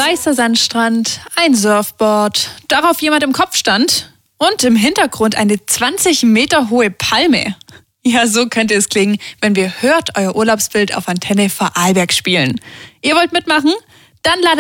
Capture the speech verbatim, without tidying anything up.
weißer Sandstrand, ein Surfboard, darauf jemand im Kopf stand und im Hintergrund eine zwanzig Meter hohe Palme. Ja, so könnte es klingen, wenn wir Hört euer Urlaubsbild auf Antenne Vorarlberg spielen. Ihr wollt mitmachen? Dann ladet